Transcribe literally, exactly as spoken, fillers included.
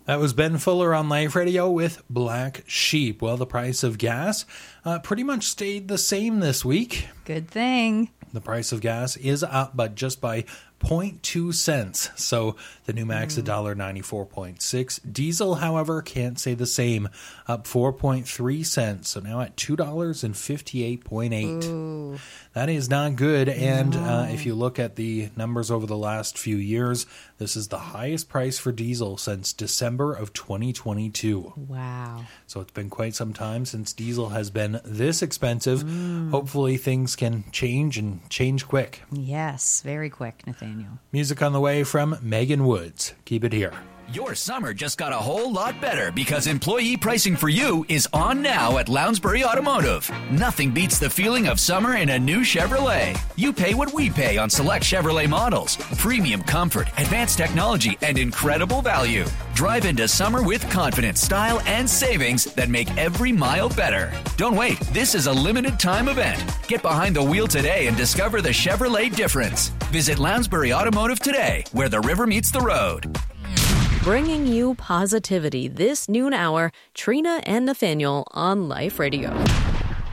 That was Ben Fuller on Life Radio with Black Sheep. Well, the price of gas uh, pretty much stayed the same this week. Good thing. The price of gas is up, but just by zero point two cents. So the New Max, mm. one dollar ninety-four point six. Diesel, however, can't say the same, up four point three cents. So now at two dollars and fifty-eight point eight. Ooh. That is not good. And No. uh, if you look at the numbers over the last few years, this is the highest price for diesel since December of twenty twenty-two. Wow. So it's been quite some time since diesel has been this expensive. Mm. Hopefully things can change and change quick. Yes, very quick, Nathaniel. Music on the way from Megan Woods. Keep it here. Your summer just got a whole lot better because employee pricing for you is on now at Lounsbury Automotive. Nothing beats the feeling of summer in a new Chevrolet. You pay what we pay on select Chevrolet models. Premium comfort, advanced technology, and incredible value. Drive into summer with confidence, style, and savings that make every mile better. Don't wait. This is a limited time event. Get behind the wheel today and discover the Chevrolet difference. Visit Lounsbury Automotive today, where the river meets the road. Bringing you positivity this noon hour, Trina and Nathaniel on Life Radio.